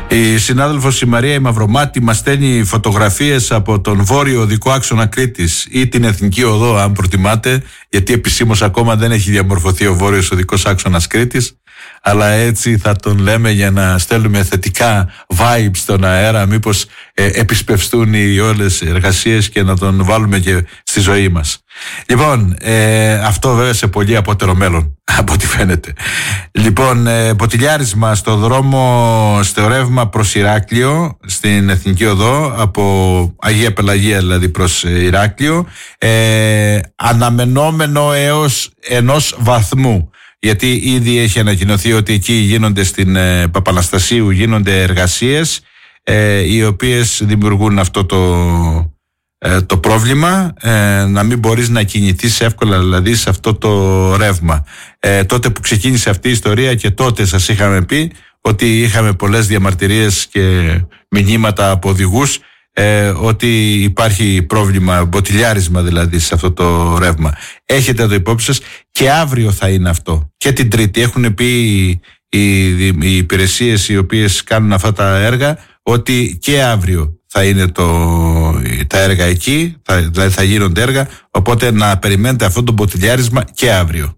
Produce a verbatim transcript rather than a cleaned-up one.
Η συνάδελφος η Μαρία η Μαυρομάτη μας στέλνει φωτογραφίες από τον βόρειο οδικό άξονα Κρήτης ή την Εθνική Οδό, αν προτιμάτε, γιατί επισήμως ακόμα δεν έχει διαμορφωθεί ο βόρειος οδικός άξονας Κρήτης, αλλά έτσι θα τον λέμε για να στέλνουμε θετικά vibes στον αέρα, μήπως ε, επισπευστούν οι όλες οι εργασίες και να τον βάλουμε και στη ζωή μας. Λοιπόν, ε, αυτό βέβαια σε πολύ απότερο μέλλον, από ό,τι φαίνεται. Λοιπόν, ε, ποτηλιάρισμα στο δρόμο, στο ρεύμα προς Ηράκλειο, στην Εθνική Οδό, από Αγία Πελαγία δηλαδή προς Ηράκλειο, ε, αναμενόμενο έως ενός βαθμού. Γιατί ήδη έχει ανακοινωθεί ότι εκεί γίνονται στην ε, Παπαναστασίου γίνονται εργασίες ε, οι οποίες δημιουργούν αυτό το, ε, το πρόβλημα, ε, να μην μπορείς να κινηθείς εύκολα δηλαδή σε αυτό το ρεύμα. Ε, τότε που ξεκίνησε αυτή η ιστορία και τότε σας είχαμε πει ότι είχαμε πολλές διαμαρτυρίες και μηνύματα από οδηγούς Ε, ότι υπάρχει πρόβλημα, μποτιλιάρισμα δηλαδή σε αυτό το ρεύμα. Έχετε το υπόψη σας, και αύριο θα είναι αυτό. Και την Τρίτη έχουν πει οι, οι, οι υπηρεσίες οι οποίες κάνουν αυτά τα έργα ότι και αύριο θα είναι το, τα έργα εκεί, θα, δηλαδή θα γίνονται έργα, οπότε να περιμένετε αυτό το μποτιλιάρισμα και αύριο.